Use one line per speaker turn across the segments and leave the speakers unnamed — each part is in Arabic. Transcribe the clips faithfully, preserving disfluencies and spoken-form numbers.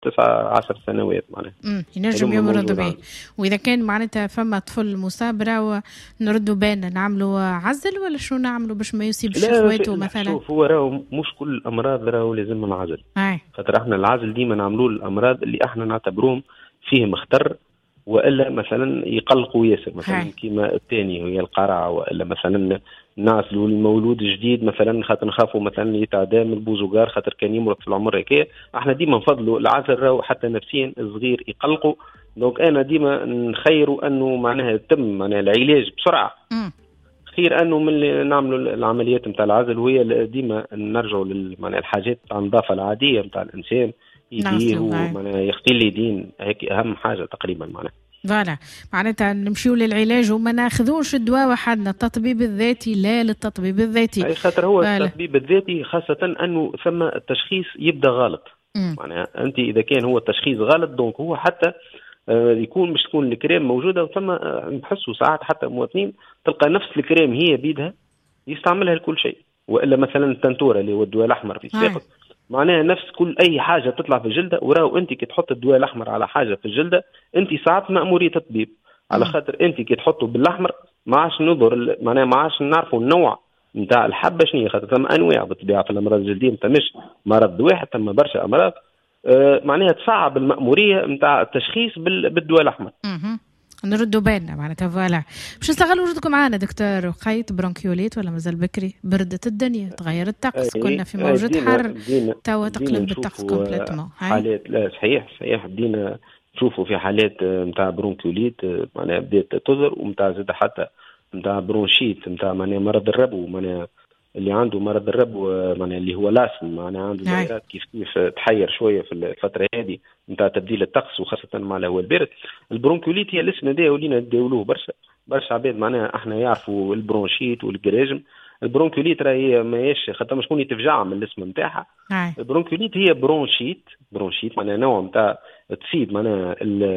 تسعة عشر سنوات معناها.
امم ينجم يمرض به. واذا كان معناتها فما طفل مصاب راهو نردوا بالنا نعملوا عزل ولا شنو نعملوا باش ما يصيبش اخواته مثلا؟
شوف هو راهو مش كل الامراض راهو لازم نعزل.
اي
خاطر احنا العزل ديما نعملوه الامراض اللي احنا نعتبروهم فيهم خطر والا مثلا يقلقوا ياسر، مثلا كيما الثاني هي القرعه، والا مثلا الناس المولود جديد مثلا خاطر نخافوا مثلا يتعدى من البوزوغار خاطر كان يمرض في العمر هكايا. احنا ديما نفضلوا العزل راهو حتى نفسيا الصغير يقلقوا. دونك انا ديما نخيروا انه معناها يتم معناها العلاج بسرعه
م.
خير انه من اللي نعملوا العمليات نتاع العزل، وهي ديما نرجعوا للمعناها الحاجات نتاع النظافه العاديه نتاع الانسان، يديه معناها يغسل اليدين، هيك اهم حاجه تقريبا معناها.
فوالا معناتها نمشيو للعلاج وما ناخذوش الدواء وحدنا، التطبيب الذاتي لا للتطبيب الذاتي.
اي خاطر هو فعلا. التطبيب الذاتي خاصه انه ثم التشخيص يبدا غلط.
م.
معناها انت اذا كان هو التشخيص غلط دونك هو حتى آه يكون مش تكون الكريم موجوده، وثم آه نحسوا ساعات حتى مواطنين تلقى نفس الكريم هي بيدها يستعملها لكل شيء، والا مثلا التنتوره اللي هو الدواء الاحمر في الساقط معناها نفس كل اي حاجه تطلع في الجلده. وراو انت كي تحط الدواء الاحمر على حاجه في الجلده انت ساعات ماموريه الطبيب، على خاطر انت كي تحطه بالاحمر ما عادش نظهر معناها ما عادش نعرفوا النوع نتاع الحبه شنو هي، خاطر ثم انواع بالطبيعه في الامراض الجلديه، مش مرض واحد ثم برشا امراض. آه معناها تصعب الماموريه نتاع التشخيص بالدواء الاحمر.
اها نردوا بالنا معناتها. فوالا باش نستغلوا وجودكم معنا دكتور خيط. برونكيوليت ولا مازال بكري؟ بردت الدنيا، تغير الطقس، كنا في موجة حر توا تقلب بالطقس كومبليتمون.
حالات لا صحيح صحيح بدينا نشوفوا في حالات نتاع برونكيوليت معناها بدات تظهر، ومتاع زاد حتى نتاع برونشيت نتاع معناها مرض الربو، معناها اللي عنده مرض الربو معناها اللي هو لاسم معناها عنده دائرات كيف كيف تحير شويه في الفتره هذه نتاع تبديل الطقس وخاصه مع هو البرد. البرونكيوليت هي الاسم هذا ولينا نداولوه برشا برشا عباد معناها احنا يعرفوا البرونشيت والجراجم. البرونكيوليت راهي ماهيش خاطر شكون يتفجع من الاسم نتاعها. البرونكيوليت هي برونشيت برونشيت معناها نوع نتاع تصيب معناها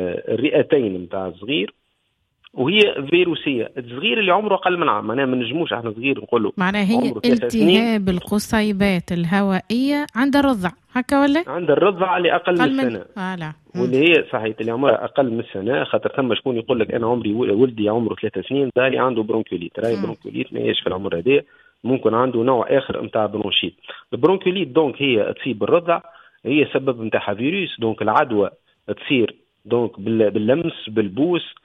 الرئتين نتاع الصغير، وهي فيروسيه. الصغير اللي عمره اقل من عام معناها ما نجموش احنا صغير نقولوا
معناها هي التهاب القصيبات الهوائيه عند الرضع هكا ولا
عند الرضع اللي اقل من سنه.
آه
واللي هي صحيح اللي عمرها اقل من سنه، خاطر ثم شكون يقول لك انا عمري ولدي عمره ثلاث سنين ده اللي عنده برونكيوليت. راهي برونكيوليت ما هيش في العمر هذا، ممكن عنده نوع اخر نتاع برونشيت. البرونكيوليت دونك هي تصيب الرضع، هي سبب نتاعها فيروس. دونك العدوى تصير دونك باللمس بالبوس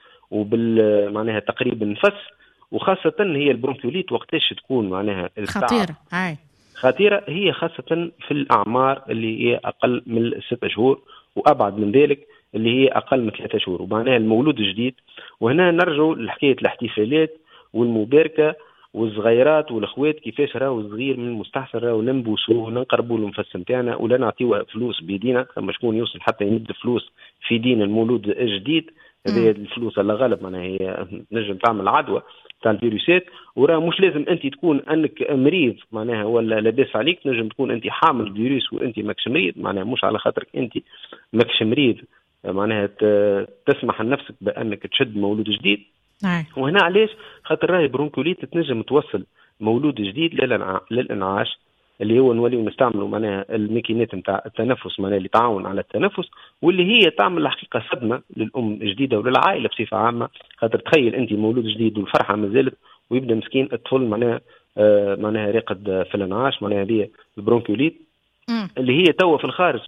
وبال معناها تقريبا النفس، وخاصة هي البرونكيوليت وقتاش تكون معناها
خطيرة هاي
خطيرة هي خاصة في الأعمار اللي هي أقل من ستة شهور وأبعد من ذلك اللي هي أقل من ثلاثة شهور ومعناها المولود الجديد. وهنا نرجع لحكاية الاحتفالات والمباركة والصغيرات والأخوات كيفاش راهو الصغير من المستحسن راهو ننبوسوه ونقربوا له النفس نتاعنا ولا نعطيوه فلوس بيدينا. ثم شكون يوصل حتى يمد فلوس في دين المولود الجديد، هذه الفلوس اللي غالب معناها هي نجم تعمل عدوى تاع الفيروسات. وراه مش لازم انت تكون انك مريض معناها ولا لاباس عليك، نجم تكون انت حامل فيروس وانت ماكش مريض، معناها مش على خاطرك انت ماكش مريض معناها تسمح لنفسك بانك تشد مولود جديد. وهنا علاش خاطر راهي برونكوليت تنجم توصل مولود جديد للانعاش اللي هو نوليو نستعملوا معناها الماكينات نتاع التنفس معناها اللي تعاون على التنفس، واللي هي تعمل الحقيقه صدمه للام الجديده وللعائله بصفه عامه. خاطر تخيل انت مولود جديد والفرحه ما زالت ويبدا مسكين الطفل معناها آه معناها راقد في الانعاش، معناها هذه البرونكوليت اللي هي توا في الخارج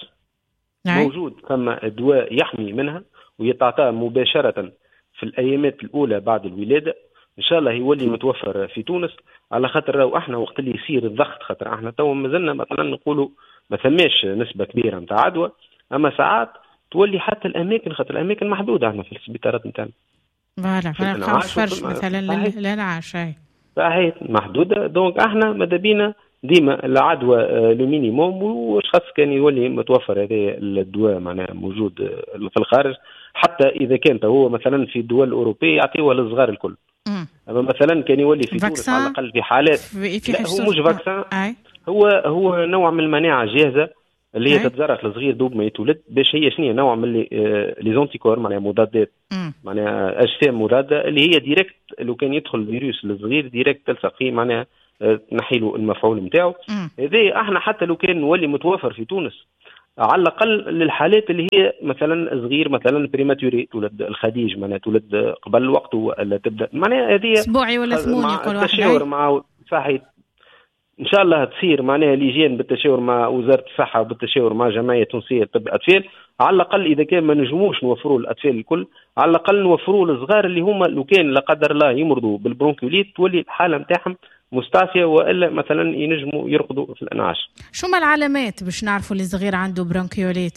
موجود ثم دواء يحمي منها ويتعطى مباشره في الايامات الاولى بعد الولاده. ان شاء الله يولي متوفر في تونس، على خاطر راهو احنا وقت اللي يصير الضغط، خاطر احنا تو مازلنا مثلا نقولوا ما ثماش نسبه كبيره نتاع عدوى، اما ساعات تولي حتى الاماكن، خاطر الاماكن محدوده احنا في السبيطارات نتاعنا.
فوالا فما فرش مثلا للانعاش هاي
صحيح محدوده. دونك احنا ماذا بينا ديما العدوى لو مينيموم، والشخص كان يولي متوفر هذا الدواء معناها موجود في الخارج. حتى اذا كان هو مثلا في الدول الاوروبيه يعطيوه للصغار الكل، اما مثلا كان يولي في تونس على الاقل في حالات
في
لا هو مش فاكسان، هو هو نوع من المناعه جاهزه اللي هي تتزرع في الصغير دوب ما يتولد، باش هي شنو نوع من لي زونتيكور معناها مضادات معناها اجسام مضاده اللي هي ديريكت لو كان يدخل الفيروس للصغير ديريكت تلصق فيه معناها تنحي له المفعول نتاعو. هذا احنا حتى لو كان نولي متوفر في تونس على الاقل للحالات اللي هي مثلا صغير، مثلا بريماتوري، تولد الخديج معناها تولد قبل الوقت ولا تبدا معناها هذه
اسبوعي ولا ثمون يقول واحد
التشاور مع صحيح ان شاء الله تصير معناها لجان بالتشاور مع وزاره الصحه وبالتشاور مع جمعيه تونسيه لطب الاطفال. على الاقل اذا كان ما نجموش نوفروا الاطفال الكل، على الاقل نوفروا الصغار اللي هما لو كان لا قدر الله يمرضوا بالبرونكيوليت تولي الحاله نتاعهم مستعفيه، والا مثلا ينجموا يرقدوا في الانعاش.
شو ما العلامات باش نعرفوا اللي صغير عنده برونكيوليت؟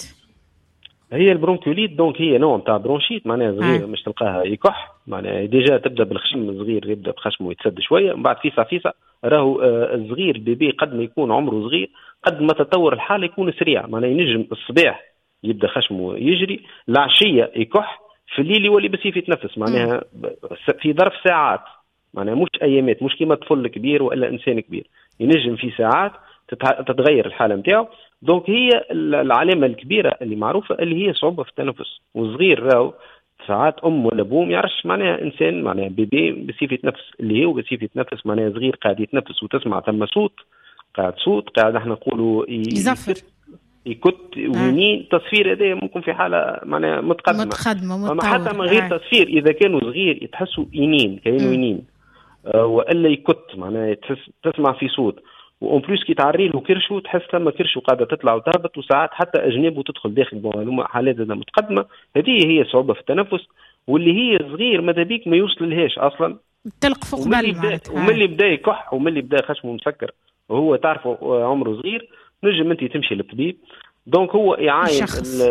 هي البرونكيوليت دونك هي نوع نتاع برونشيت معناها صغير آه. مش تلقاها يكح معناها ديجا تبدا بالخشم الصغير يبدا بخشمه يتسد شويه، من بعد فيسا فيسا راهو آه الصغير البيبي قد ما يكون عمره صغير قد ما تطور الحاله يكون سريع معناها ينجم الصباح يبدا خشمه يجري، العشيه يكح، في الليل يولي بسيف يتنفس معناها في ظرف ساعات معناها مش ايامات، مش كيما طفل كبير والا انسان كبير، ينجم في ساعات تتغير الحاله نتاعو. دونك هي العلامه الكبيره اللي معروفه اللي هي صعوبه في التنفس، والصغير راهو ساعات ام ولا ابوه ما يعرفش معناها انسان معناها بيبي بسيف يتنفس، اللي هو بسيف يتنفس معناها صغير قاعد يتنفس وتسمع ثم صوت قاعد صوت قاعد احنا نقولوا
يزفر
يكت وينين تصفير، هذا ممكن في حاله معناها متقدمه
متقدمه
اما حتى من غير آه. تصفير اذا كانوا صغير يتحسوا ينين كانوا ينين آه والا يكت معناها تحس تسمع في صوت، وأون بلوس كي تعري له كرشه تحس ثم كرشه قاعده تطلع وتهبط، وساعات حتى اجنابه تدخل داخل بون حالات متقدمه. هذه هي صعوبه في التنفس، واللي هي صغير ماذا بيك ما يوصل لهاش اصلا
تلق فوق بال
ومن اللي بدا يكح ومن اللي بدا خشمه مسكر وهو تعرفه عمره صغير نجم انت تمشي للطبيب. دونك هو يعاين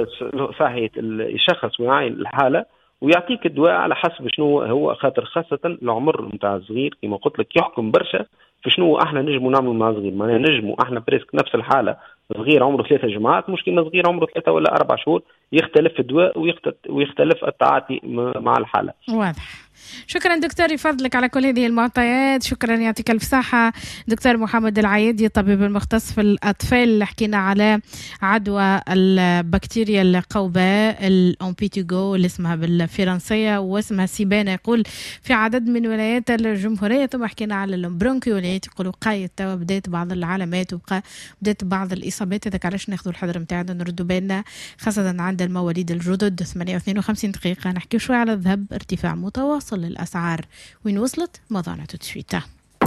صحيح يشخص ويعاين الحاله ويعطيك الدواء على حسب شنو هو، خاطر خاصه العمر نتاع الصغير كما قلت لك يحكم برشا في شنو احنا نجموا نعملوا مع صغير. معناها نجموا احنا بريسك نفس الحاله صغير عمره ثلاثة جماعات مش كيما صغير عمره ثلاثة ولا أربع شهور، يختلف الدواء ويختلف التعاطي مع الحالة.
واضح. شكرا دكتور يفضلك على كل هذه المعطيات، شكرا يعطيك الف صحة دكتور محمد العيادي طبيب المختص في الأطفال. حكينا على عدوى البكتيريا القوباء الأمبيتيغو اللي اسمها بالفرنسية واسمها سيبانا يقول في عدد من ولايات الجمهورية، ثم حكينا على البرونكيوليت يقولوا قايد توا بدأت بعض العلامات وبقى بدأت بعض الإصابات. هذاك علاش ناخذوا الحذر نتاعنا نردوا بالنا خاصة عند المواليد الجدد. ثمانية واثنين وخمسين دقيقة نحكي شوي على الذهب، ارتفاع متواصل للأسعار وين وصلت مضانة تشويتها.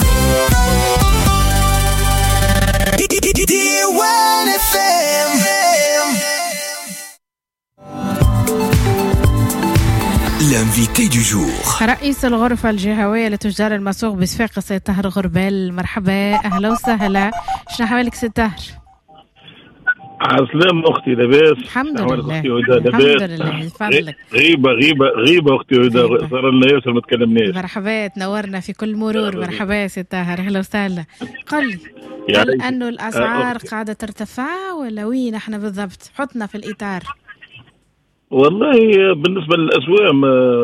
L'invité du jour.
رئيس الغرفة الجهوية لتجار المسوق بصفاقس سي طاهر غربال، مرحبا أهلا وسهلا. شنو أحوالك سي طاهر؟
عسلام اختي لاباس؟
الحمد لله
الحمد
لله بفضلك.
غيبه غيبه غيبه اختي هدى، صار لنا ياسر ما تكلمناش.
مرحبا تنورنا في كل مرور. مرحبا سي طاهر اهلا وسهلا. قل لي هل انه الاسعار قاعده ترتفع ولا وين احنا بالضبط؟ حطنا في الاطار.
والله بالنسبه للاسواق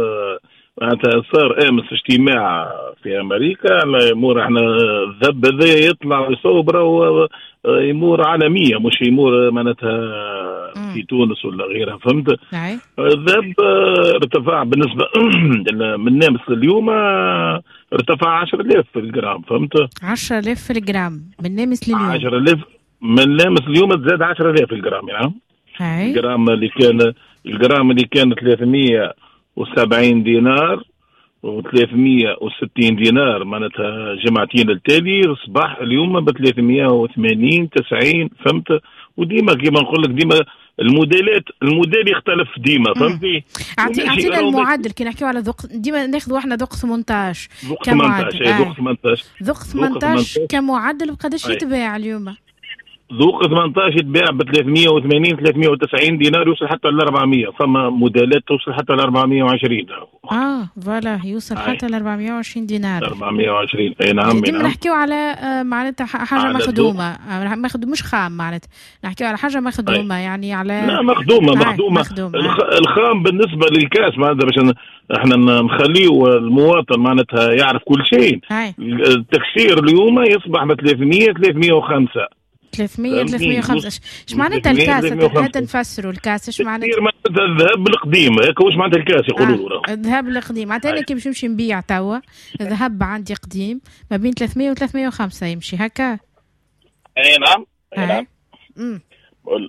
معناتها صار امس اجتماع في امريكا على امور احنا الذهب هذا يطلع ويصوب راهو امور عالميه مش امور معناتها في تونس ولا غيرها، فهمت؟ الذهب ارتفع بالنسبه من نامس اليوم ارتفع عشرة آلاف في الجرام، فهمت؟
عشرة آلاف في الجرام من نامس لليوم.
عشرة آلاف من نامس اليوم تزاد عشرة آلاف في الجرام يعني.
هاي.
الجرام اللي كان الجرام اللي كان ثلاثمية وسبعين دينار وثلاثمية وستين دينار معناتها جمعتين التالي صباح اليوم ب ثلاثمية وثمانين تسعين، فهمت؟ وديما كيما نقول لك ديما الموديلات الموديل يختلف ديما، فهمتي؟
اعطينا المعدل كي نحكيو على ذوق ديما ناخذ واحنا ذوق ثمانية عشر
ذوق ثمانية عشر
آه.
ذوق ثمانية عشر
ذوق ثمانية عشر كمعدل بقداش يتباع اليوم؟
ذوق ثمانية عشر يتباع ب ثلاثمية وثمانين ثلاثمية وتسعين دينار يوصل حتى ل أربعمية، فما موديلات توصل حتى ل أربعمية وعشرين.
اه فوالا يوصل آه. حتى ل أربعمية وعشرين دينار.
أربعمية وعشرين اي نعم.
ديما نعم. نحكيو على آه معناتها حاجه مخدومه، مخدوم مش خام معناتها، نحكيو على حاجه مخدومه آه. يعني على
لا مخدومه آه. مخدومه, مخدومة. الخ... آه. الخام بالنسبه للكاس معناتها باش احنا نخليه المواطن معناتها يعرف كل شيء.
آه.
التكسير اليوم يصبح ب ثلاثمية ثلاثمية وخمسة
ثلاثمية ثلاثمية وخمسة. ايش معناتها الكاس؟ حتى نفسروا الكاس ايش معناتها؟
معناتها الذهب القديم هيك واش معناتها الكاس يقولوا له
آه. الذهب القديم معناتها انا كي باش نمشي نبيع توا الذهب عندي قديم ما بين ثلاثمية و ثلاثمية وخمسة يمشي هكا.
اي نعم اي نعم.
امم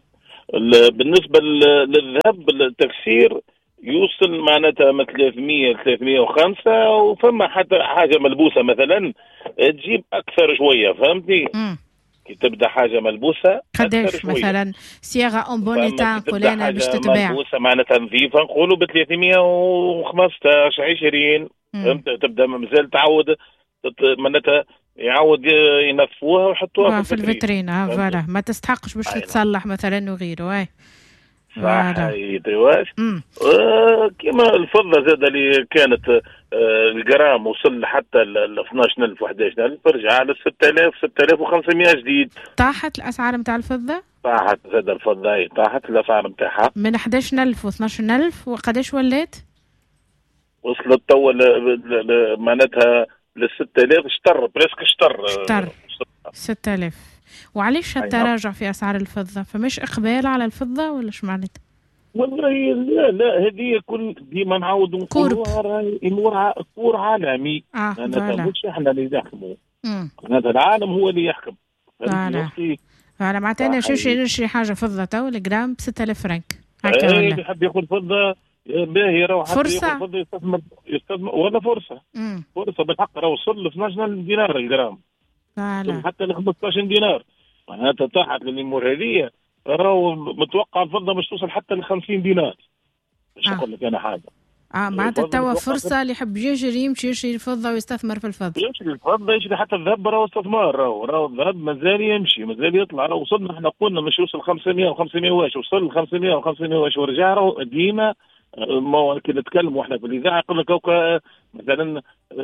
بالنسبه للذهب التكسير يوصل معناتها من ثلاثمية ثلاثمية وخمسة، وفما حتى حاجه ملبوسه مثلا تجيب اكثر شويه، فهمتني؟ م. كي تبدا حاجه ملبوسه
قداش مثلا صياغه اون بونيتا نقولنا باش تتباع
ملبوسه معناتها نظيفه نقولوا ب ثلاثمية وخمسطاش عشرين، فهمت؟ تبدا مازال تعود معناتها يعود ينظفوها ويحطوها
في الفيترين. اه فوالا ما تستحقش باش تتصلح مثلا وغيره. اي
صح ايواش. آه كما الفضه زاد اللي كانت آه الجرام وصل حتى ل اثناش ألف و احداش ألف، رجع على ستة آلاف ستة آلاف وخمسمية جديد.
طاحت الاسعار نتاع الفضه؟
طاحت زاد الفضه، طاحت الاسعار نتاعها
من احداش ألف و اثناش ألف. وقداش ولات؟
وصلت توا معناتها ل ستة آلاف، اشتر بريسك اشتر
اشتر ستة آلاف. وعليش التراجع في اسعار الفضه؟ فمش اقبال على الفضه ولا ايش معناتها؟
والله لا لا هذه كل ديما نعاودوا نقولوها راهي امور كور عالمي.
اه
انا مش احنا اللي نحكموا، هذا العالم هو اللي يحكم.
فوالا فوالا معناتها انا شو نشري حاجه فضه تو الجرام ب ستة آلاف فرنك هكا
ولا؟ اللي يحب ياخذ فضه باهي راهو
فرصه
فضه يستثمر يستثمر ولا فرصه
مم.
فرصه بالحق راهو وصل ل اثناش ألف دينار الجرام،
فوالا
حتى ل خمسطاش دينار. معناتها طاحت للامور هذه، راهو متوقع الفضه مش توصل حتى ل خمسين دينار. مش نقول لك انا حاجه.
اه معناتها توا فرصه اللي يحب يشري يمشي يشري الفضه ويستثمر في الفضه.
يشري الفضه يشري حتى الذهب، راهو استثمار، راهو راهو الذهب مازال يمشي مازال يطلع. راهو وصلنا احنا قلنا مش يوصل خمسمية وخمسمية واش، وصل خمسمية وخمسمية واش ورجع. راهو ديما ما كي نتكلموا احنا في الاذاعه يقول لك هكا مثلا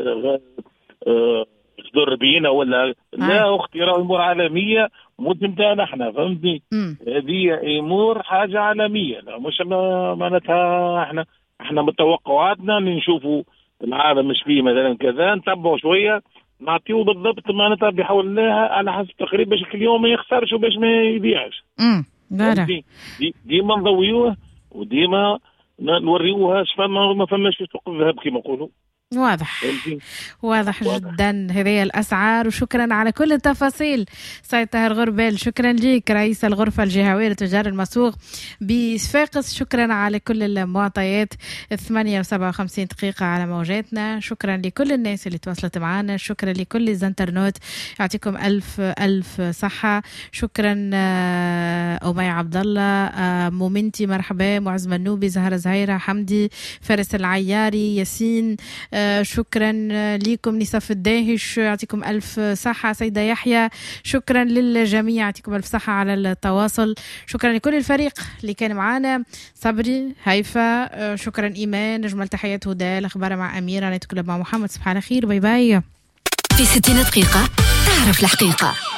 صدور بينا ولا لا. آه. اختي راهو امور عالميه مش نتاعنا احنا، فهمتني؟ هذه امور حاجه عالميه، لا مش معناتها احنا احنا متوقعاتنا اللي نشوفوا العالم مش فيه مثلا كذا، نتبعوا شويه نعطيوه بالضبط معناتها بحولناها على حسب تقريب باش كل يوم ما يخسرش وباش ما يبيعش.
امم
دي ديما نضويوه وديما نوريوها فما ما فماش في سوق الذهب كما نقولوا.
واضح واضح جدا هذه الأسعار. وشكرا على كل التفاصيل سيد طاهر غربال، شكرا لك رئيس الغرفة الجهوية لتجار المسوق بصفاقس. شكرا على كل المعطيات. ثمانية وسبعة وخمسين دقيقة على موجاتنا. شكرا لكل الناس اللي تواصلت معنا، شكرا لكل الانترنت، يعطيكم ألف ألف صحة. شكرا أمي عبد الله، مومنتي مرحبا، معز منوبي، زهرة زهيرة، حمدي، فارس العياري، ياسين، شكرا لكم، نصف الداهش يعطيكم ألف صحة، سيدة يحيى، شكرا للجميع يعطيكم ألف صحة على التواصل. شكرا لكل الفريق اللي كان معنا، صبري، هيفا، شكرا إيمان، نجمل تحيات هدى، الأخبار مع أميرة، نتكلم مع محمد. صباح الخير، باي باي.
في ستين دقيقة تعرف الحقيقة.